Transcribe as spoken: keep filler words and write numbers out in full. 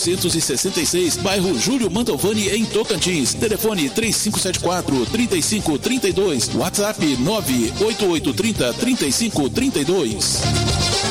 oitocentos e sessenta e seis, bairro Júlio Mantovani, em Tocantins. Telefone três cinco sete quatro, três cinco três dois, WhatsApp nove oito oito três zero, três cinco três dois.